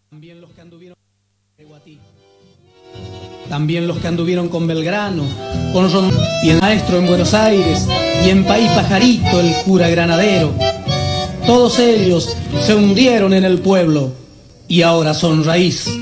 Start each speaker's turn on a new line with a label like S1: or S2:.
S1: También los que anduvieron con Guatí. También los que anduvieron con Belgrano, con Ron y el maestro en Buenos Aires, y en País Pajarito el cura Granadero. Todos ellos se hundieron en el pueblo y ahora son raíz.